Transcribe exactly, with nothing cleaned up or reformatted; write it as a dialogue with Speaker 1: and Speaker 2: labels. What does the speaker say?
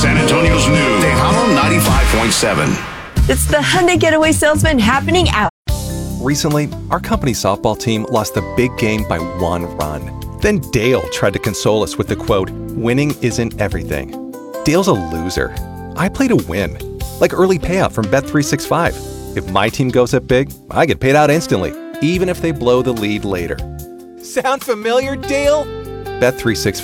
Speaker 1: San Antonio's new Tejano ninety-five point seven.
Speaker 2: It's the Hyundai Getaway Salesman happening out.
Speaker 3: Recently, our company softball team lost a big game by one run. Then Dale tried to console us with the quote, "Winning isn't everything." Dale's a loser. I play to win. Like early payout from Bet three sixty-five. If my team goes up big, I get paid out instantly, even if they blow the lead later. Sound familiar, Dale? Bet three sixty-five.